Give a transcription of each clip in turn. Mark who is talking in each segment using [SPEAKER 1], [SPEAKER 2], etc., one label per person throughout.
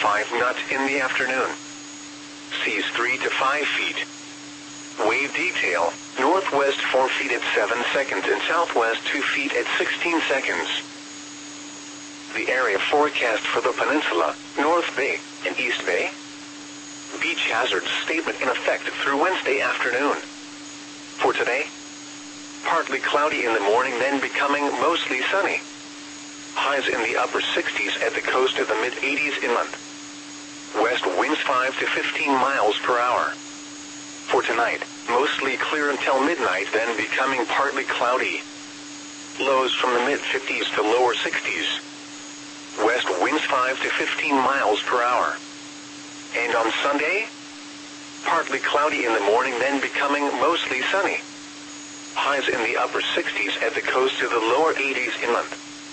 [SPEAKER 1] 5 knots in the afternoon. Seas 3 to 5 feet. Wave detail, northwest 4 feet at 7 seconds and southwest 2 feet at 16 seconds. The area forecast for the peninsula, North Bay, and East Bay. Beach hazard statement in effect through Wednesday afternoon. For today, partly cloudy in the morning, then becoming mostly sunny. Highs in the upper 60s at the coast to the mid-80s inland. West winds 5 to 15 miles per hour. For tonight, mostly clear until midnight, then becoming partly cloudy. Lows from the mid-50s to lower 60s. West winds 5 to 15 miles per hour. And on Sunday, partly cloudy in the morning, then becoming mostly sunny. Highs in the upper 60s at the coast to the lower 80s inland.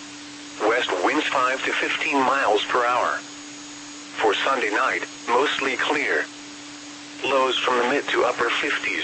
[SPEAKER 1] West winds 5 to 15 miles per hour. For Sunday night, mostly clear. Lows from the mid to upper 50s.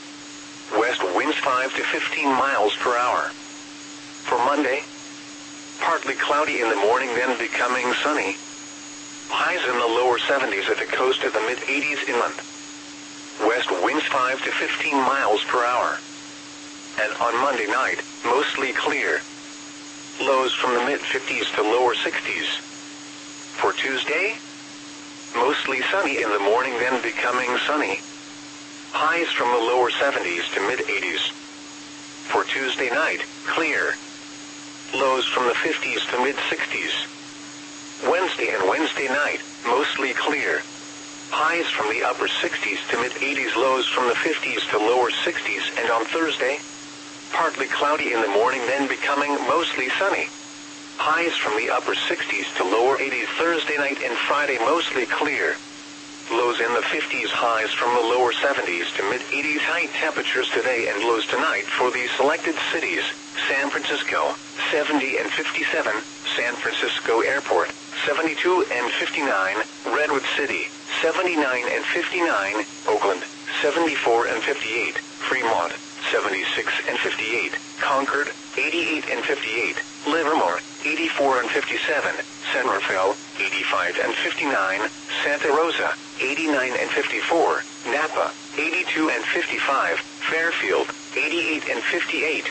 [SPEAKER 1] West winds 5 to 15 miles per hour. For Monday, partly cloudy in the morning, then becoming sunny. Highs in the lower 70s at the coast to the mid-80s inland. West winds 5 to 15 miles per hour. And on Monday night, mostly clear. Lows from the mid-50s to lower 60s. For Tuesday, mostly sunny in the morning, then becoming sunny. Highs from the lower 70s to mid-80s. For Tuesday night, clear. Lows from the 50s to mid-60s. Wednesday and Wednesday night, mostly clear. Highs from the upper 60s to mid-80s, lows from the 50s to lower 60s, and on Thursday, partly cloudy in the morning, then becoming mostly sunny. Highs from the upper 60s to lower 80s Thursday night, and Friday mostly clear. Lows in the 50s, highs from the lower 70s to mid-80s. High temperatures today and lows tonight for the selected cities: San Francisco, 70 and 57, San Francisco Airport, 72 and 59, Redwood City, 79 and 59, Oakland, 74 and 58, Fremont, 76 and 58, Concord, 88 and 58, Livermore, 84 and 57, San Rafael, 85 and 59, Santa Rosa, 89 and 54, Napa, 82 and 55, Fairfield, 88 and 58.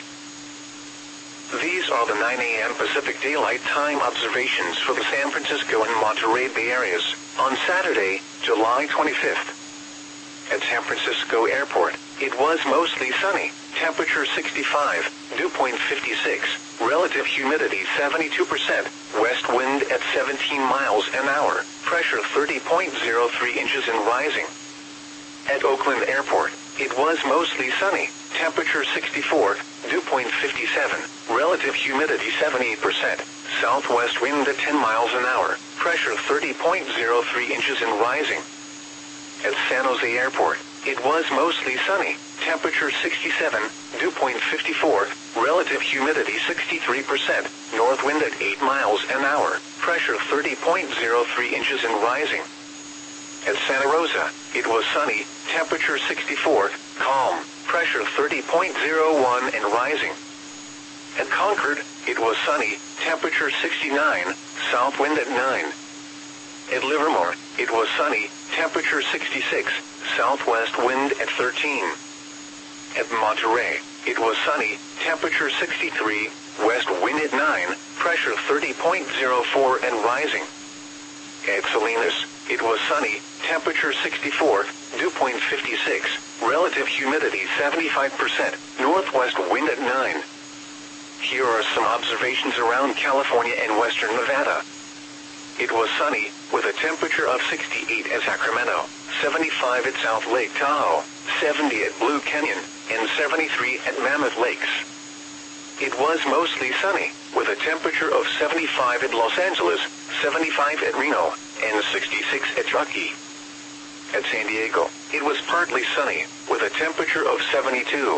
[SPEAKER 1] These are the 9 a.m. Pacific Daylight Time observations for the San Francisco and Monterey Bay areas on Saturday, July 25th. At San Francisco Airport, it was mostly sunny, temperature 65, dew point 56, relative humidity 72%, west wind at 17 miles an hour, pressure 30.03 inches and rising. At Oakland Airport, it was mostly sunny, temperature 64, dew point 57, relative humidity 78%, southwest wind at 10 miles an hour, pressure 30.03 inches and rising. At San Jose Airport, it was mostly sunny, temperature 67, dew point 54, relative humidity 63%, north wind at 8 miles an hour, pressure 30.03 inches and rising. At Santa Rosa, it was sunny, temperature 64, calm, pressure 30.01 and rising. At Concord, it was sunny, temperature 69, south wind at 9. At Livermore, it was sunny, temperature 66, southwest wind at 13. At Monterey, it was sunny, temperature 63, west wind at 9, pressure 30.04 and rising. At Salinas, it was sunny, temperature 64, dew point 56, relative humidity 75%, northwest wind at 9. Here are some observations around California and western Nevada. It was sunny, with a temperature of 68 at Sacramento, 75 at South Lake Tahoe, 70 at Blue Canyon, and 73 at Mammoth Lakes. It was mostly sunny, with a temperature of 75 at Los Angeles, 75 at Reno, and 66 at Truckee. At San Diego, it was partly sunny, with a temperature of 72.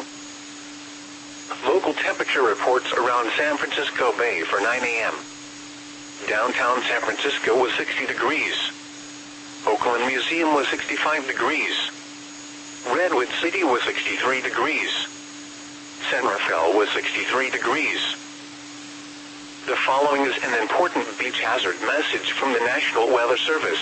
[SPEAKER 1] Local temperature reports around San Francisco Bay for 9 a.m. Downtown San Francisco was 60 degrees. Oakland Museum was 65 degrees. Redwood City was 63 degrees. San Rafael was 63 degrees. The following is an important beach hazard message from the National Weather Service.